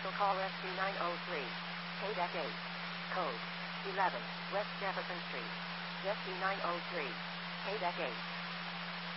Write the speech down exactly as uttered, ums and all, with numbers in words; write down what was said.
Commercial call S two nine oh three. K-Deck eight. Code eleven. West Jefferson Street. S two nine oh three. K-Deck eight.